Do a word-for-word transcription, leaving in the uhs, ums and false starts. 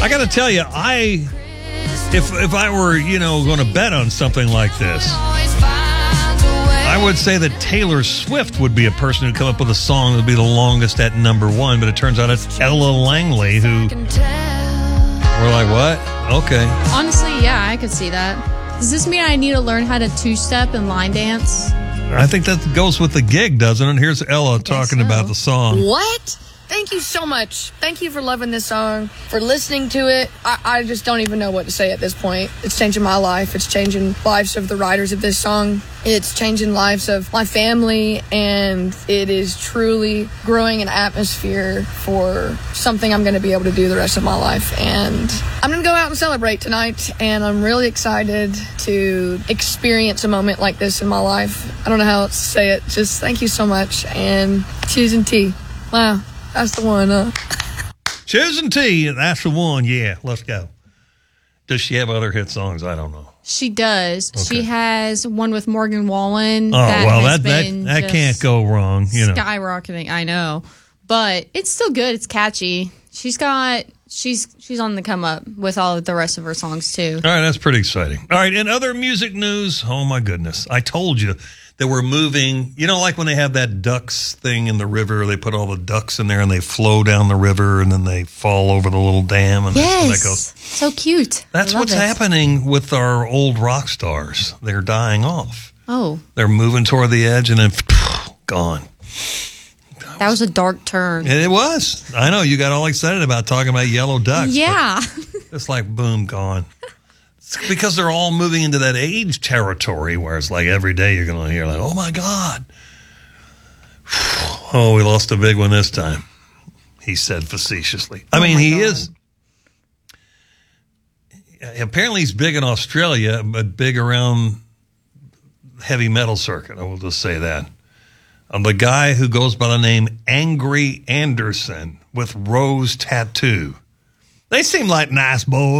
I got to tell you, I if if I were, you know, going to bet on something like this, I would say that Taylor Swift would be a person who'd come up with a song that would be the longest at number one, but it turns out it's Ella Langley who... We're like, what? Okay. Honestly, yeah, I could see that. Does this mean I need to learn how to two-step and line dance? I think that goes with the gig, doesn't it? Here's Ella talking so. about the song. What? Thank you so much. Thank you for loving this song, for listening to it. I, I just don't even know what to say at this point. It's changing my life. It's changing lives of the writers of this song. It's changing lives of my family, and it is truly growing an atmosphere for something I'm going to be able to do the rest of my life. And I'm going to go out and celebrate tonight, and I'm really excited to experience a moment like this in my life. I don't know how else to say it. Just thank you so much, and cheers and tea. Wow. That's the one, huh? Choosing Tea, that's the one. Yeah, let's go. Does she have other hit songs? I don't know. She does. Okay. She has one with Morgan Wallen. Oh, that well, has that that, been that just can't go wrong. You know, skyrocketing. I know, but it's still good. It's catchy. She's got. She's she's on the come up with all of the rest of her songs too. All right, that's pretty exciting. All right, in other music news, oh my goodness, I told you that we're moving. You know, like when they have that ducks thing in the river, they put all the ducks in there and they flow down the river and then they fall over the little dam and Yes, that goes. so cute. That's I love what's it. happening with our old rock stars. They're dying off. Oh, They're moving toward the edge and then gone. that was a dark turn. And it was. I know you got all excited about talking about yellow ducks. Yeah. It's like, boom, gone. It's because they're all moving into that age territory where it's like every day you're going to hear like, oh, my God. Oh, we lost a big one this time, he said facetiously. I Oh mean, my he God. is. Apparently he's big in Australia, but big around heavy metal circuit. I will just say that. Um, the guy who goes by the name Angry Anderson with Rose Tattoo. They seem like nice boys.